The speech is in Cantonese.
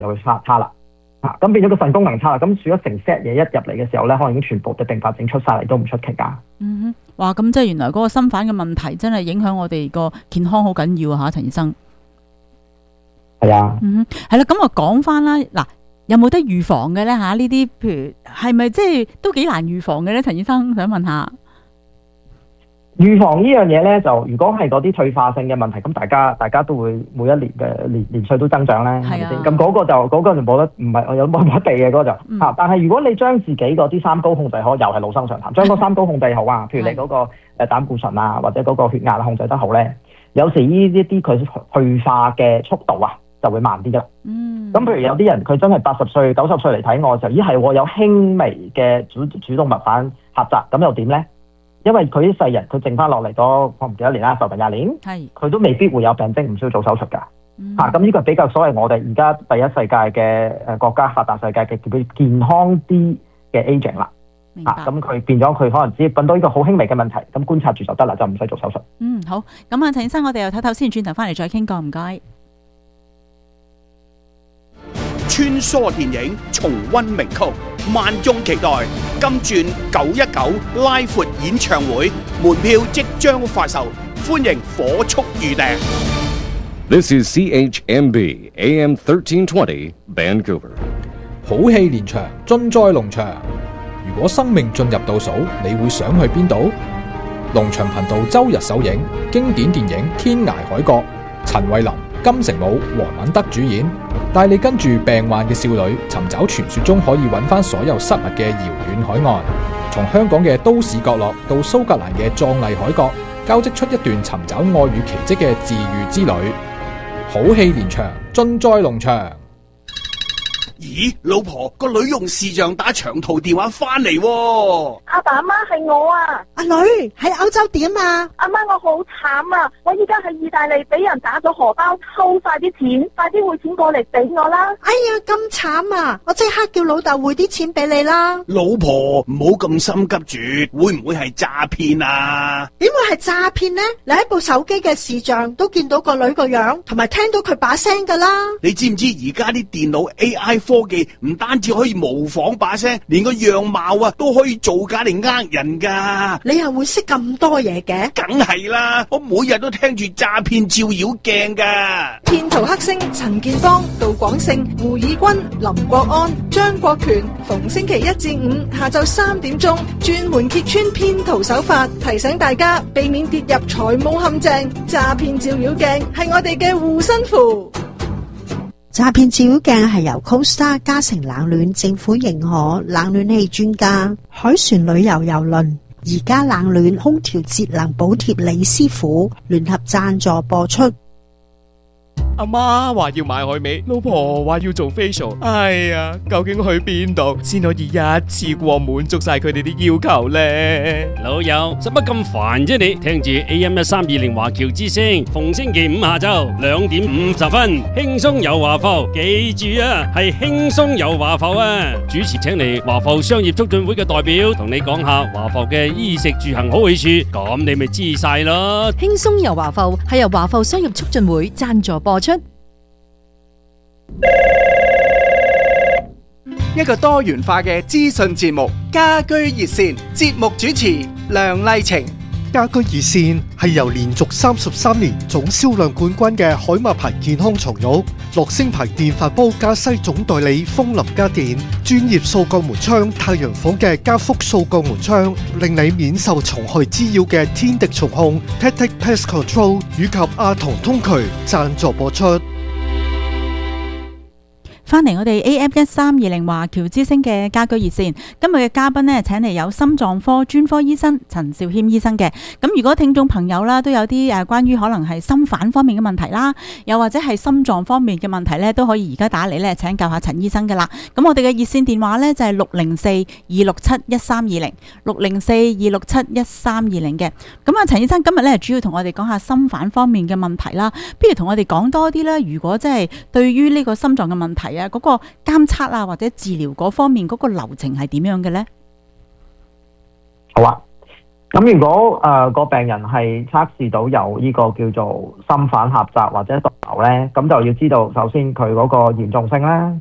就會差啦。咁變咗個腎功能差啦，咁如果成 set 嘢一入嚟嘅時候咧，可能已經全部嘅併發症出晒嚟都唔出奇㗎。 哇！咁即係原來嗰個心瓣嘅問題真係影響我哋個健康好緊要嚇，陳醫生。 係啊。 係啦，咁我講翻啦，嗱，有冇得預防嘅咧嚇？呢啲譬如係咪即係都幾難預防嘅咧？陳醫生想問下。 預防呢樣嘢咧，就如果係嗰啲退化性嘅問題，咁大家都會每一年嘅年歲都增長咧，係咪先？咁嗰個就冇得，唔係有冇得避嘅嗰個就但係如果你將自己嗰啲三高控制好，又係老生常談，將嗰三高控制好啊，譬如你嗰個膽固醇啊，或者嗰個血壓控制得好咧，有時呢一啲佢退化嘅速度啊就會慢啲㗎。咁譬如有啲人佢真係80歲、90歲嚟睇我嘅時候，係有輕微嘅主動脈瓣狹窄，咁又點咧？因為佢啲世人，佢剩翻落嚟咗，我唔記得年啦，10年20年，佢都未必會有病徵，唔需要做手術㗎。咁呢個比較所謂我哋而家第一世界嘅國家發達世界嘅叫健康啲嘅 aging 啦。咁佢變咗佢可能只揾到呢個好輕微嘅問題，咁觀察住就得啦，就唔使做手術。 好。咁啊，陳醫生，我哋又睇先，轉頭翻嚟再傾過，唔該。 穿梭電影重溫名曲，萬眾期待金鑽919拉闊演唱會，門票即將發售，歡迎火速預訂。 This is CHMB AM 1320 Vancouver。 好戲連場，盡在龍翔。如果生命進入倒數，你會想去邊度？龍翔頻道周日首映經典電影《天涯海角》，陳慧琳、金城武、黃敏德主演，帶你跟住病患嘅少女尋找傳說中可以揾翻所有失物嘅遙遠海岸。從香港嘅都市角落到蘇格蘭嘅壯麗海角，交織出一段尋找愛與奇蹟嘅治癒之旅。好戲連場，盡在龍翔。 咦，老婆，個女用視像打長途電話翻嚟喎。 阿爸阿媽，係我啊。 阿女喺歐洲點啊？ 阿媽，我好慘啊！我依家喺意大利俾人打咗荷包，抽晒啲錢，快啲匯錢過嚟俾我啦！ 哎呀，咁慘啊！我即刻叫老豆匯啲錢俾你啦。 老婆，唔好咁心急住，會唔會係詐騙啊？ 點會係詐騙呢？你喺部手機嘅視像都見到個女個樣，同埋聽到佢把聲噶啦。你知唔知而家啲電腦 AI 科技唔單止可以模仿把聲，連個樣貌啊都可以造假嚟呃人噶。你又會識咁多嘢嘅？梗係啦，我每日都聽住詐騙照妖鏡噶。 騙徒黑星陳建邦、杜廣勝、胡以軍、林國安、張國權，逢星期1至5下晝3點鐘，專門揭穿騙徒手法，提醒大家避免跌入財務陷阱。詐騙照妖鏡係我哋嘅護身符。 詐騙照妖鏡係由 Costa 嘉誠冷暖政府認可冷暖氣專家海船旅遊郵輪而家冷暖空調節能補貼李師傅聯合贊助播出。 阿媽話要買海味，老婆話要做 facial， 哎呀，究竟去邊度先可以一次過滿足晒佢哋啲要求呢？ 老友，使乜咁煩啫你？聽住 AM1320華僑之聲，逢星期5下晝2點50分，輕鬆有華埠，記住啊，係輕鬆有華埠啊！主持請嚟華埠商業促進會嘅代表，同你講下華埠嘅衣食住行好去處，咁你咪知晒咯。 輕鬆有華埠係由華埠商業促進會贊助播出。 一個多元化嘅資訊節目，家居熱線，節目主持梁麗晴。 家居熱線係由連續33年總銷量冠軍嘅海馬牌健康床褥、樂聲牌電飯煲加西總代理風林家電、專業掃鋼門窗太陽房嘅加福掃鋼門窗，令你免受蟲害滋擾嘅天敵蟲控 Tactic Pest Control 以及阿童通渠贊助播出。 翻嚟我哋 AM1320華僑之聲嘅家居熱線，今日嘅嘉賓呢，請嚟有心臟科專科醫生陳肇謙醫生嘅。咁如果聽眾朋友啦都有啲關於可能係心瓣方面嘅問題啦，又或者係心臟方面嘅問題呢，都可以而家打嚟呢請教下陳醫生噶啦。咁我哋嘅熱線電話呢，就係604-267-1320 604-267-1320嘅。咁啊，陳醫生今日呢，主要同我哋講下心瓣方面嘅問題啦，不如同我哋講多啲啦。如果真係對於呢個心臟嘅問題嗰個監測啊，或者治療嗰方面嗰個流程係點樣嘅呢？ 好啊， 咁如果個病人係測試到有呢個叫做心瓣狹窄或者毒瘤咧，咁就要知道首先佢嗰個嚴重性啦。